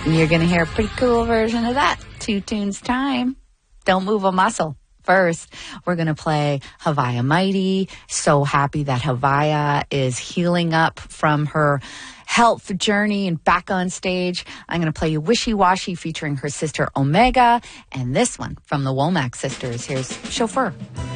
You're going to hear a pretty cool version of that. 2 tunes time. Don't move a muscle. First, we're going to play Havaya Mighty. So happy that Havaya is healing up from her health journey and back on stage. I'm going to play you Wishy Washy featuring her sister Omega. And this one from the Womack sisters. Here's Chauffeur.